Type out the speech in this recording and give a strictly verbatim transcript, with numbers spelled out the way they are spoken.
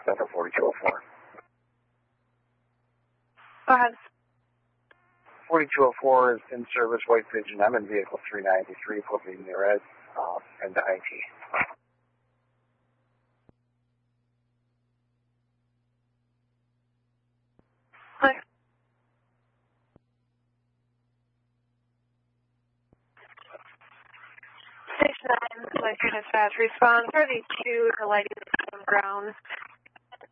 Delta forty-two oh four. Go ahead. forty-two oh four is in service, White Pigeon. I'm in vehicle three ninety-three, flipping the red, uh, and the I T. Hi. Station nine, Light Dispatch. Respond thirty-two to lighting on ground.